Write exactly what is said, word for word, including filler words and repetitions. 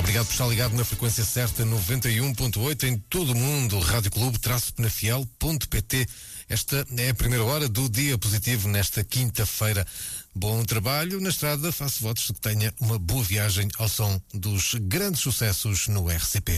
Obrigado por estar ligado na frequência certa noventa e um ponto oito em todo o mundo. Rádio Clube Penafiel ponto pt. Esta é a primeira hora do Dia Positivo nesta quinta-feira. Bom trabalho na estrada. Faço votos de que tenha uma boa viagem ao som dos grandes sucessos no R C P.